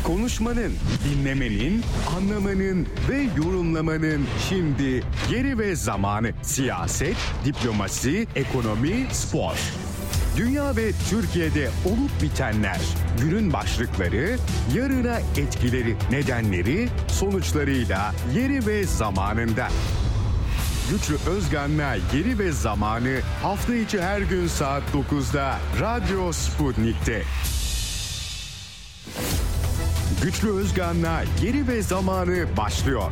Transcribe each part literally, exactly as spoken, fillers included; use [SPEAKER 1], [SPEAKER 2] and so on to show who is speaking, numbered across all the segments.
[SPEAKER 1] Konuşmanın, dinlemenin, anlamanın ve yorumlamanın şimdi yeri ve zamanı. Siyaset, diplomasi, ekonomi, spor. Dünya ve Türkiye'de olup bitenler, günün başlıkları, yarına etkileri, nedenleri, sonuçlarıyla yeri ve zamanında. Güçlü Özgan'la Yeri ve Zamanı hafta içi her gün saat dokuzda Radyo Sputnik'te. Güçlü Özgan'la Yeri ve Zamanı başlıyor.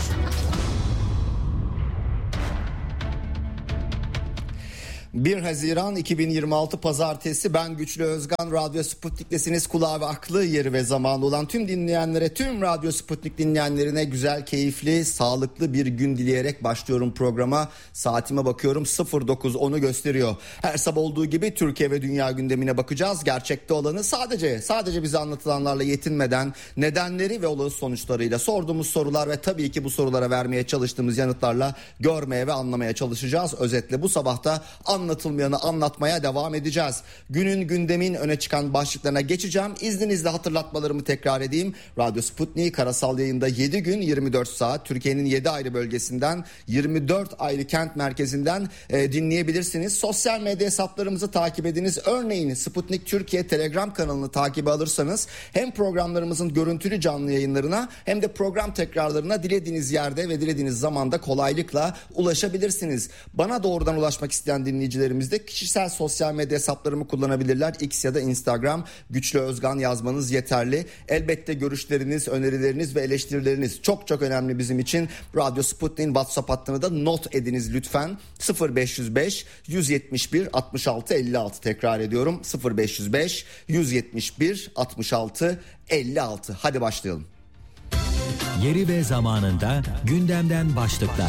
[SPEAKER 2] bir Haziran iki bin yirmi altı Pazartesi, ben Güçlü Özgan, Radyo Sputnik'tesiniz. Kulağı ve aklı yeri ve zamanı olan tüm dinleyenlere, tüm Radyo Sputnik dinleyenlerine güzel, keyifli, sağlıklı bir gün dileyerek başlıyorum programa. Saatime bakıyorum, sıfır dokuz onu gösteriyor. Her sabah olduğu gibi Türkiye ve dünya gündemine bakacağız. Gerçekte olanı sadece sadece bize anlatılanlarla yetinmeden nedenleri ve olası sonuçlarıyla, sorduğumuz sorular ve tabii ki bu sorulara vermeye çalıştığımız yanıtlarla görmeye ve anlamaya çalışacağız. Özetle bu sabahta anlatılmayanı anlatmaya devam edeceğiz. Günün, gündemin öne çıkan başlıklarına geçeceğim. İzninizle hatırlatmalarımı tekrar edeyim. Radyo Sputnik karasal yayında yedi gün yirmi dört saat Türkiye'nin yedi ayrı bölgesinden, yirmi dört ayrı kent merkezinden e, dinleyebilirsiniz. Sosyal medya hesaplarımızı takip ediniz. Örneğin Sputnik Türkiye Telegram kanalını takibe alırsanız hem programlarımızın görüntülü canlı yayınlarına hem de program tekrarlarına dilediğiniz yerde ve dilediğiniz zamanda kolaylıkla ulaşabilirsiniz. Bana doğrudan ulaşmak isteyen dinleyicilerimiz de kişisel sosyal medya hesaplarımı kullanabilirler. X ya da Instagram Güçlü Özgan yazmanız yeterli. Elbette görüşleriniz, önerileriniz ve eleştirileriniz çok çok önemli bizim için. Radyo Sputnik'in WhatsApp hattını da not ediniz lütfen. sıfır beş yüz beş yüz yetmiş bir altmış altı elli altı, tekrar ediyorum. sıfır beş yüz beş yüz yetmiş bir altmış altı elli altı. Hadi başlayalım.
[SPEAKER 3] Yeri ve zamanında gündemden başlıklar.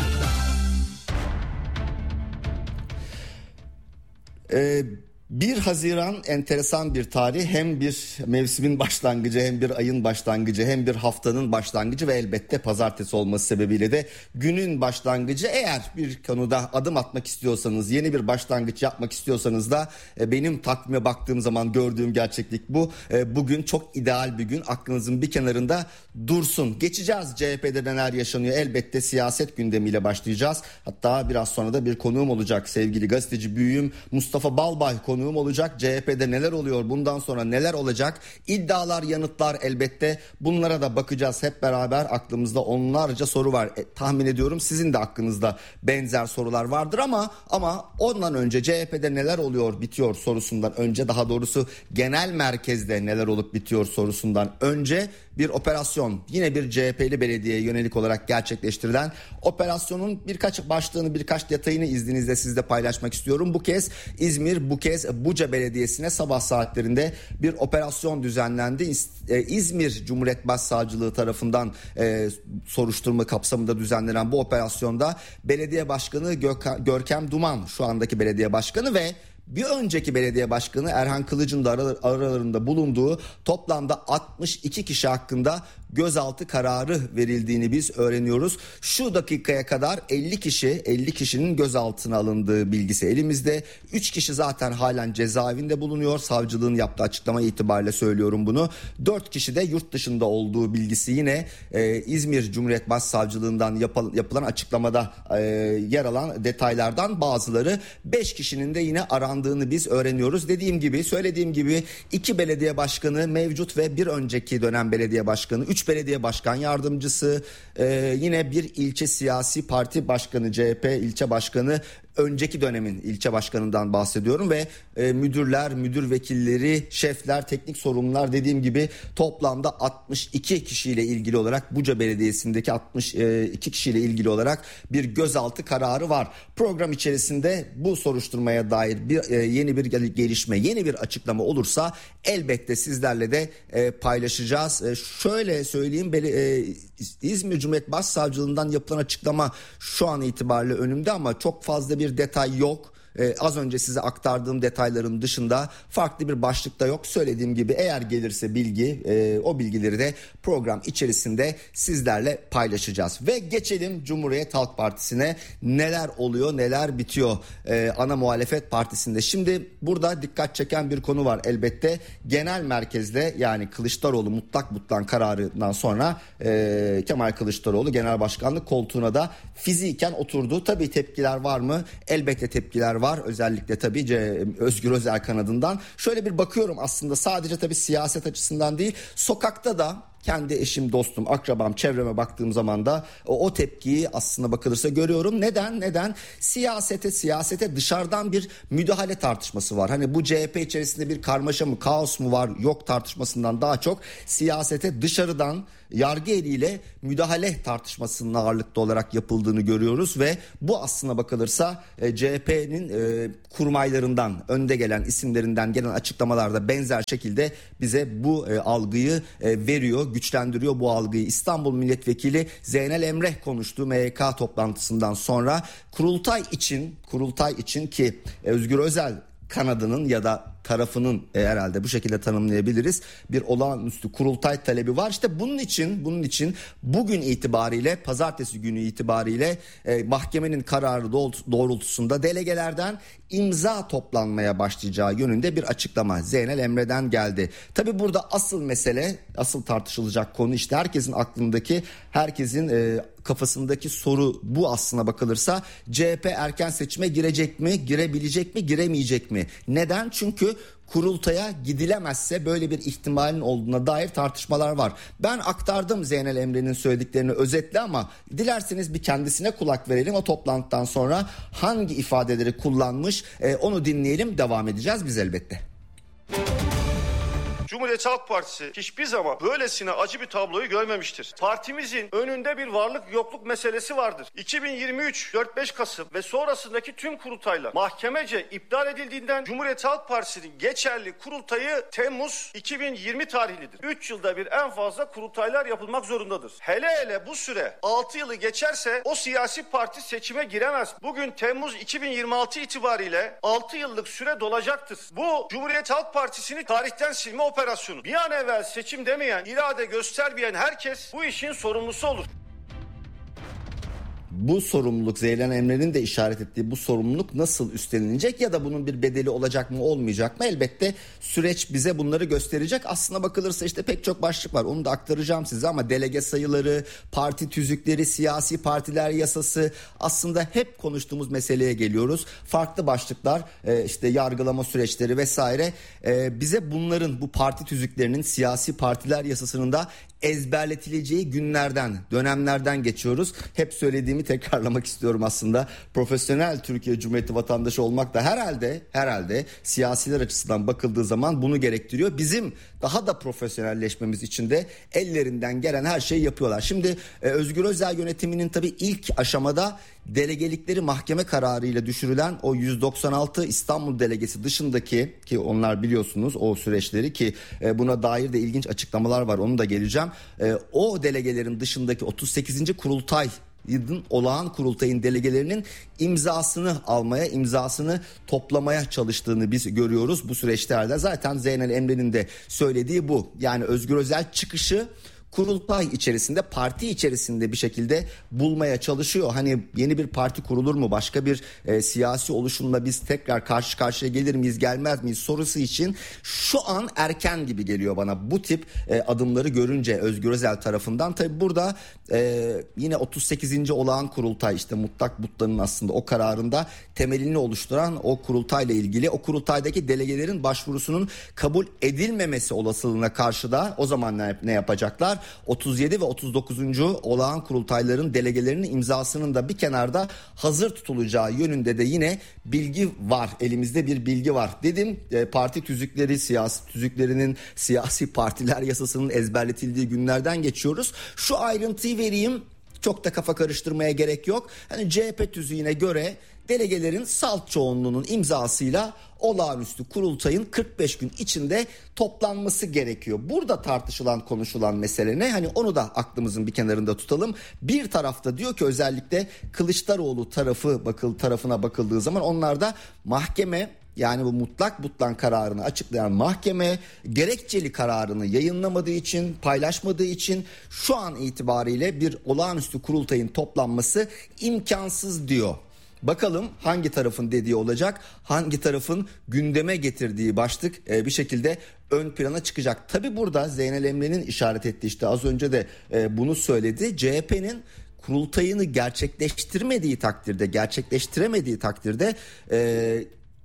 [SPEAKER 2] Ee, bir Haziran enteresan bir tarih, hem bir mevsimin başlangıcı, hem bir ayın başlangıcı, hem bir haftanın başlangıcı ve elbette pazartesi olması sebebiyle de günün başlangıcı. Eğer bir konuda adım atmak istiyorsanız, yeni bir başlangıç yapmak istiyorsanız da e, benim takvime baktığım zaman gördüğüm gerçeklik bu. E, bugün çok ideal bir gün, aklınızın bir kenarında dursun. Geçeceğiz C H P'de neler yaşanıyor, elbette siyaset gündemiyle başlayacağız. Hatta biraz sonra da bir konuğum olacak, sevgili gazeteci büyüğüm Mustafa Balbay konuğum olacak. C H P'de neler oluyor, bundan sonra neler olacak, iddialar, yanıtlar, elbette bunlara da bakacağız hep beraber. Aklımızda onlarca soru var. E, tahmin ediyorum sizin de aklınızda benzer sorular vardır ama ama ondan önce C H P'de neler oluyor bitiyor sorusundan önce, daha doğrusu genel merkezde neler olup bitiyor sorusundan önce bir operasyon, yine bir C H P'li belediyeye yönelik olarak gerçekleştirilen operasyonun birkaç başlığını, birkaç detayını izninizle sizle paylaşmak istiyorum. Bu kez İzmir, bu kez Buca Belediyesi'ne sabah saatlerinde bir operasyon düzenlendi. İzmir Cumhuriyet Başsavcılığı tarafından e, soruşturma kapsamında düzenlenen bu operasyonda belediye başkanı Gök- Görkem Duman, şu andaki belediye başkanı, ve bir önceki belediye başkanı Erhan Kılıç'ın da aralarında bulunduğu toplamda altmış iki kişi hakkında gözaltı kararı verildiğini biz öğreniyoruz. Şu dakikaya kadar elli kişi elli kişinin gözaltına alındığı bilgisi elimizde. üç kişi zaten halen cezaevinde bulunuyor. Savcılığın yaptığı açıklama itibariyle söylüyorum bunu. dört kişi de yurt dışında olduğu bilgisi yine e, İzmir Cumhuriyet Başsavcılığından yapı, yapılan açıklamada e, yer alan detaylardan bazıları. beş kişinin de yine arandığını biz öğreniyoruz. Dediğim gibi, söylediğim gibi iki belediye başkanı mevcut ve bir önceki dönem belediye başkanı, üç belediye başkan yardımcısı, e, yine bir ilçe siyasi parti başkanı, C H P ilçe başkanı, önceki dönemin ilçe başkanından bahsediyorum ve e, müdürler, müdür vekilleri, şefler, teknik sorumlular, dediğim gibi toplamda altmış iki kişiyle ilgili olarak, Buca Belediyesi'ndeki altmış iki kişiyle ilgili olarak bir gözaltı kararı var. Program içerisinde bu soruşturmaya dair bir e, yeni bir gelişme, yeni bir açıklama olursa elbette sizlerle de e, paylaşacağız. E, şöyle söyleyeyim, e, İzmir Cumhuriyet Başsavcılığından yapılan açıklama şu an itibariyle önümde ama çok fazla bir detay yok. Ee, az önce size aktardığım detayların dışında farklı bir başlıkta yok. Söylediğim gibi eğer gelirse bilgi e, o bilgileri de program içerisinde sizlerle paylaşacağız. Ve geçelim Cumhuriyet Halk Partisi'ne. Neler oluyor, neler bitiyor ee, ana muhalefet partisinde. Şimdi burada dikkat çeken bir konu var elbette. Genel merkezde, yani Kılıçdaroğlu mutlak butlan kararından sonra e, Kemal Kılıçdaroğlu genel başkanlık koltuğuna da fiziken oturdu. Tabii tepkiler var mı? Elbette tepkiler var. Özellikle tabii C- Özgür Özel kanadından. Şöyle bir bakıyorum aslında, sadece tabii siyaset açısından değil, sokakta da kendi eşim, dostum, akrabam, çevreme baktığım zaman da o, o tepkiyi aslında bakılırsa görüyorum. Neden? Neden? Siyasete, siyasete dışarıdan bir müdahale tartışması var. Hani bu C H P içerisinde bir karmaşa mı, kaos mu var, yok tartışmasından daha çok siyasete dışarıdan yargı eliyle müdahale tartışmasının ağırlıklı olarak yapıldığını görüyoruz ve bu aslına bakılırsa e, C H P'nin e, kurmaylarından, önde gelen isimlerinden gelen açıklamalarda benzer şekilde bize bu e, algıyı e, veriyor, güçlendiriyor bu algıyı. İstanbul Milletvekili Zeynel Emre konuştu M Y K toplantısından sonra. Kurultay için, kurultay için ki e, Özgür Özel kanadının ya da tarafının e, herhalde bu şekilde tanımlayabiliriz, bir olağanüstü kurultay talebi var. İşte bunun için bunun için bugün itibariyle, pazartesi günü itibariyle e, mahkemenin kararı doğrultusunda delegelerden imza toplanmaya başlayacağı yönünde bir açıklama Zeynel Emre'den geldi. Tabii burada asıl mesele, asıl tartışılacak konu işte herkesin aklındaki, herkesin e, kafasındaki soru bu aslına bakılırsa. C H P erken seçime girecek mi, girebilecek mi, giremeyecek mi? Neden? Çünkü kurultaya gidilemezse böyle bir ihtimalin olduğuna dair tartışmalar var. Ben aktardım Zeynel Emre'nin söylediklerini özetle ama dilerseniz bir kendisine kulak verelim. O toplantıdan sonra hangi ifadeleri kullanmış e, onu dinleyelim, devam edeceğiz biz elbette.
[SPEAKER 4] Cumhuriyet Halk Partisi hiçbir zaman böylesine acı bir tabloyu görmemiştir. Partimizin önünde bir varlık yokluk meselesi vardır. iki bin yirmi üç dört beş Kasım ve sonrasındaki tüm kurultaylar mahkemece iptal edildiğinden Cumhuriyet Halk Partisi'nin geçerli kurultayı Temmuz iki bin yirmi tarihlidir. üç yılda bir en fazla kurultaylar yapılmak zorundadır. Hele hele bu süre altı yılı geçerse o siyasi parti seçime giremez. Bugün Temmuz iki bin yirmi altı itibariyle altı yıllık süre dolacaktır. Bu Cumhuriyet Halk Partisi'ni tarihten silme operasyonu. Bir an evvel seçim demeyen, irade göstermeyen herkes bu işin sorumlusu olur.
[SPEAKER 2] Bu sorumluluk, Zeynel Emre'nin de işaret ettiği bu sorumluluk nasıl üstlenilecek ya da bunun bir bedeli olacak mı, olmayacak mı? Elbette süreç bize bunları gösterecek. Aslına bakılırsa işte pek çok başlık var, onu da aktaracağım size ama delege sayıları, parti tüzükleri, siyasi partiler yasası, aslında hep konuştuğumuz meseleye geliyoruz. Farklı başlıklar, işte yargılama süreçleri vesaire, bize bunların, bu parti tüzüklerinin, siyasi partiler yasasının da ezberletileceği günlerden, dönemlerden geçiyoruz. Hep söylediğimi tekrarlamak istiyorum aslında. Profesyonel Türkiye Cumhuriyeti vatandaşı olmak da herhalde herhalde siyasiler açısından bakıldığı zaman bunu gerektiriyor. Bizim daha da profesyonelleşmemiz için de ellerinden gelen her şeyi yapıyorlar. Şimdi e, Özgür Özel yönetiminin tabii ilk aşamada delegelikleri mahkeme kararıyla düşürülen o yüz doksan altı İstanbul delegesi dışındaki, ki onlar biliyorsunuz o süreçleri, ki e, buna dair de ilginç açıklamalar var, onu da geleceğim. E, o delegelerin dışındaki otuz sekizinci kurultay olağan kurultayın delegelerinin imzasını almaya, imzasını toplamaya çalıştığını biz görüyoruz bu süreçlerde. Zaten Zeynel Emre'nin de söylediği bu. Yani Özgür Özel çıkışı kurultay içerisinde, parti içerisinde bir şekilde bulmaya çalışıyor. Hani yeni bir parti kurulur mu? Başka bir e, siyasi oluşumla biz tekrar karşı karşıya gelir miyiz, gelmez miyiz sorusu için şu an erken gibi geliyor bana bu tip e, adımları görünce Özgür Özel tarafından. Tabii burada e, yine otuz sekizinci olağan kurultay, işte mutlak butlanın aslında o kararında temelini oluşturan o kurultayla ilgili, o kurultaydaki delegelerin başvurusunun kabul edilmemesi olasılığına karşı da o zaman ne, ne yapacaklar? otuz yedi ve otuz dokuzuncu olağan kurultayların delegelerinin imzasının da bir kenarda hazır tutulacağı yönünde de yine bilgi var. Elimizde bir bilgi var. Dedim e, parti tüzükleri, siyasi tüzüklerinin, siyasi partiler yasasının ezberletildiği günlerden geçiyoruz. Şu ayrıntıyı vereyim. Çok da kafa karıştırmaya gerek yok. Hani C H P tüzüğüne göre delegelerin salt çoğunluğunun imzasıyla olağanüstü kurultayın kırk beş gün içinde toplanması gerekiyor. Burada tartışılan, konuşulan mesele ne? Hani onu da aklımızın bir kenarında tutalım. Bir tarafta diyor ki özellikle Kılıçdaroğlu tarafı bakıl tarafına bakıldığı zaman onlar da mahkeme, yani bu mutlak butlan kararını açıklayan mahkeme gerekçeli kararını yayınlamadığı için, paylaşmadığı için şu an itibariyle bir olağanüstü kurultayın toplanması imkansız diyor. Bakalım hangi tarafın dediği olacak, hangi tarafın gündeme getirdiği başlık bir şekilde ön plana çıkacak. Tabi burada Zeynel Emre'nin işaret ettiği, işte az önce de bunu söyledi, C H P'nin kurultayını gerçekleştirmediği takdirde, gerçekleştiremediği takdirde e,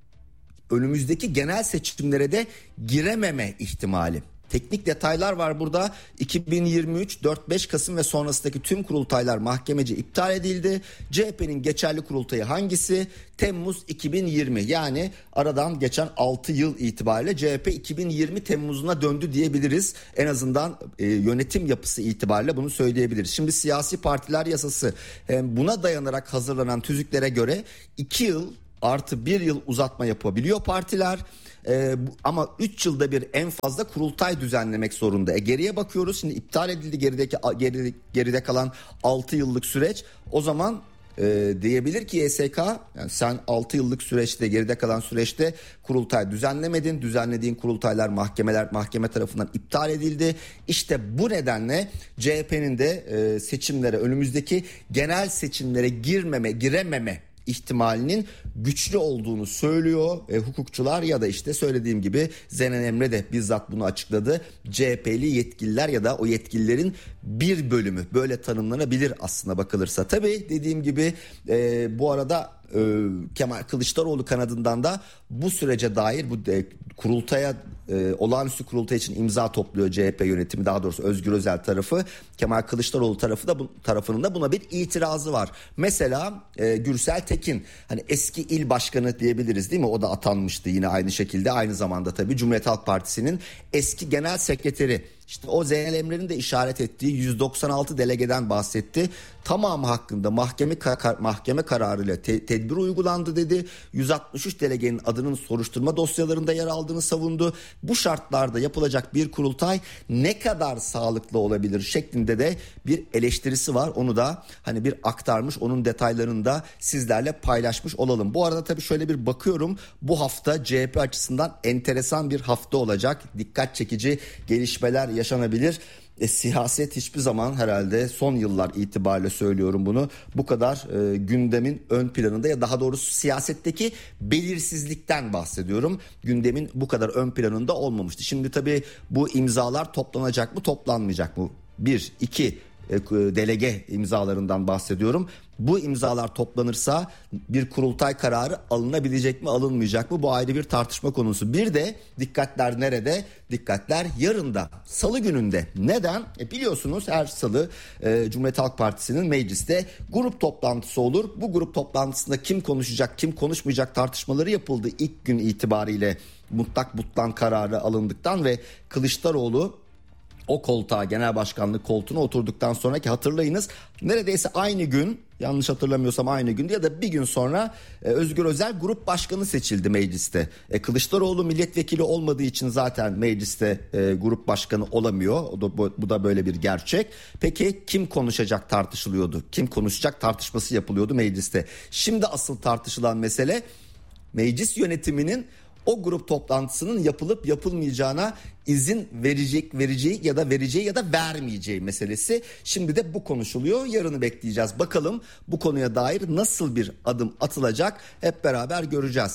[SPEAKER 2] önümüzdeki genel seçimlere de girememe ihtimali. Teknik detaylar var burada. iki bin yirmi üç dört beş Kasım ve sonrasındaki tüm kurultaylar mahkemece iptal edildi. C H P'nin geçerli kurultayı hangisi? Temmuz iki bin yirmi, yani aradan geçen altı yıl itibariyle C H P iki bin yirmi Temmuz'una döndü diyebiliriz. En azından e, yönetim yapısı itibariyle bunu söyleyebiliriz. Şimdi siyasi partiler yasası, e, buna dayanarak hazırlanan tüzüklere göre iki yıl artı bir yıl uzatma yapabiliyor partiler. Ee, ama üç yılda bir en fazla kurultay düzenlemek zorunda. E, geriye bakıyoruz, şimdi iptal edildi gerideki geride, geride kalan altı yıllık süreç. O zaman e, diyebilir ki Y S K, yani sen altı yıllık süreçte, geride kalan süreçte kurultay düzenlemedin. Düzenlediğin kurultaylar mahkemeler mahkeme tarafından iptal edildi. İşte bu nedenle C H P'nin de e, seçimlere, önümüzdeki genel seçimlere girmeme, girememe ihtimalinin güçlü olduğunu söylüyor e, hukukçular, ya da işte söylediğim gibi Zeynel Emre de bizzat bunu açıkladı. C H P'li yetkililer ya da o yetkililerin bir bölümü, böyle tanımlanabilir aslına bakılırsa. Tabii dediğim gibi e, bu arada e, Kemal Kılıçdaroğlu kanadından da bu sürece dair, bu e, kurultaya, e, olağanüstü kurultay için imza topluyor C H P yönetimi, daha doğrusu Özgür Özel tarafı. Kemal Kılıçdaroğlu tarafı da bu tarafının da buna bir itirazı var. Mesela e, Gürsel Tekin, hani eski il başkanı diyebiliriz değil mi? O da atanmıştı yine aynı şekilde, aynı zamanda tabii Cumhuriyet Halk Partisi'nin eski genel sekreteri. İşte o Zeynel Emre'nin de işaret ettiği yüz doksan altı delegeden bahsetti. Tamamı hakkında mahkeme kar- mahkeme kararıyla te- tedbir uygulandı dedi. yüz altmış üç delegenin adının soruşturma dosyalarında yer aldığını savundu. Bu şartlarda yapılacak bir kurultay ne kadar sağlıklı olabilir şeklinde de bir eleştirisi var. Onu da hani bir aktarmış, onun detaylarını da sizlerle paylaşmış olalım. Bu arada tabii şöyle bir bakıyorum, bu hafta C H P açısından enteresan bir hafta olacak. Dikkat çekici gelişmeler yaşanabilir. E, siyaset hiçbir zaman, herhalde son yıllar itibariyle söylüyorum bunu, bu kadar e, gündemin ön planında, ya daha doğrusu siyasetteki belirsizlikten bahsediyorum, gündemin bu kadar ön planında olmamıştı. Şimdi tabii bu imzalar toplanacak mı, toplanmayacak mı? Bir, iki e, delege imzalarından bahsediyorum. Bu imzalar toplanırsa bir kurultay kararı alınabilecek mi, alınmayacak mı? Bu ayrı bir tartışma konusu. Bir de dikkatler nerede? Dikkatler yarında, salı gününde. Neden? E biliyorsunuz her salı e, Cumhuriyet Halk Partisi'nin mecliste grup toplantısı olur. Bu grup toplantısında kim konuşacak, kim konuşmayacak tartışmaları yapıldı ilk gün itibariyle, mutlak butlan kararı alındıktan ve Kılıçdaroğlu o koltuğa, genel başkanlık koltuğuna oturduktan sonraki, hatırlayınız, neredeyse aynı gün, yanlış hatırlamıyorsam aynı günde ya da bir gün sonra e, Özgür Özel grup başkanı seçildi mecliste. E, Kılıçdaroğlu milletvekili olmadığı için zaten mecliste e, grup başkanı olamıyor. O da, bu, bu da böyle bir gerçek. Peki kim konuşacak tartışılıyordu? Kim konuşacak tartışması yapılıyordu mecliste. Şimdi asıl tartışılan mesele meclis yönetiminin o grup toplantısının yapılıp yapılmayacağına izin verecek, vereceği ya da vereceği ya da vermeyeceği meselesi. Şimdi de bu konuşuluyor. Yarını bekleyeceğiz. Bakalım bu konuya dair nasıl bir adım atılacak, hep beraber göreceğiz.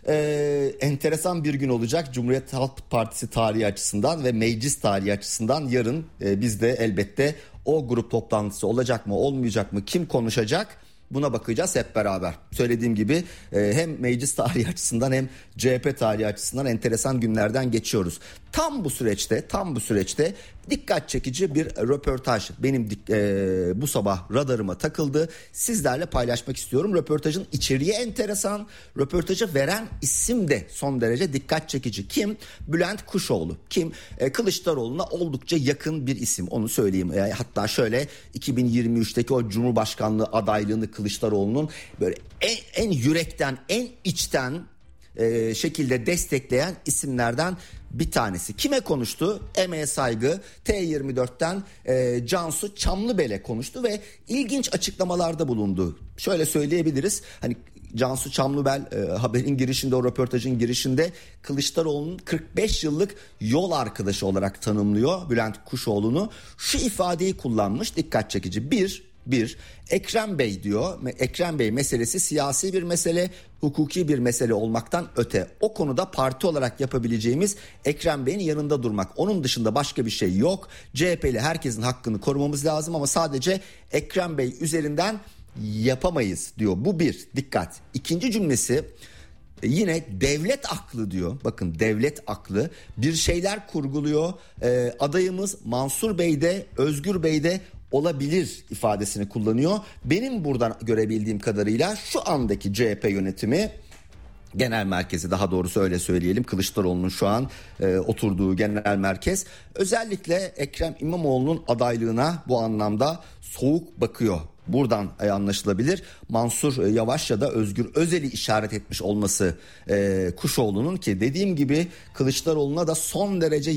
[SPEAKER 2] Ee, enteresan bir gün olacak Cumhuriyet Halk Partisi tarihi açısından ve meclis tarihi açısından. Yarın e, biz de elbette o grup toplantısı olacak mı, olmayacak mı, kim konuşacak, buna bakacağız hep beraber. Söylediğim gibi hem meclis tarihi açısından hem C H P tarihi açısından enteresan günlerden geçiyoruz. Tam bu süreçte, tam bu süreçte dikkat çekici bir röportaj benim e, bu sabah radarıma takıldı. Sizlerle paylaşmak istiyorum. Röportajın içeriği enteresan. Röportajı veren isim de son derece dikkat çekici. Kim? Bülent Kuşoğlu. Kim? E, Kılıçdaroğlu'na oldukça yakın bir isim. Onu söyleyeyim. E, hatta şöyle iki bin yirmi üçteki o Cumhurbaşkanlığı adaylığını Kılıçdaroğlu'nun böyle en, en yürekten, en içten e, şekilde destekleyen isimlerden bir tanesi. Kime konuştu? Emeğe saygı. T yirmi dörtten e, Cansu Çamlıbel'e konuştu ve ilginç açıklamalarda bulundu. Şöyle söyleyebiliriz. Hani Cansu Çamlıbel e, haberin girişinde, o röportajın girişinde Kılıçdaroğlu'nun kırk beş yıllık yol arkadaşı olarak tanımlıyor Bülent Kuşoğlu'nu. Şu ifadeyi kullanmış, dikkat çekici. Bir, bir Ekrem Bey diyor. Ekrem Bey meselesi siyasi bir mesele, hukuki bir mesele olmaktan öte. O konuda parti olarak yapabileceğimiz Ekrem Bey'in yanında durmak. Onun dışında başka bir şey yok. C H P'li herkesin hakkını korumamız lazım ama sadece Ekrem Bey üzerinden yapamayız diyor. Bu bir, dikkat. İkinci cümlesi yine devlet aklı diyor. Bakın, devlet aklı bir şeyler kurguluyor. Ee, adayımız Mansur Bey de Özgür Bey de olabilir ifadesini kullanıyor. Benim buradan görebildiğim kadarıyla şu andaki C H P yönetimi, genel merkezi, daha doğrusu öyle söyleyelim, Kılıçdaroğlu'nun şu an e, oturduğu genel merkez özellikle Ekrem İmamoğlu'nun adaylığına bu anlamda soğuk bakıyor. Buradan e, anlaşılabilir. Mansur Yavaş ya da Özgür Özel'i işaret etmiş olması e, Kuşoğlu'nun, ki dediğim gibi Kılıçdaroğlu'na da son derece